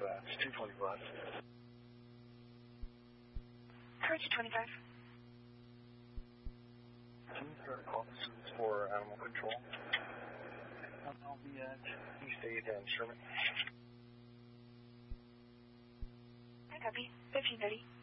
It's 225. Courage 25. Can you start offices for animal control? I'll be at East 8 and Sherman. I copy. 1530.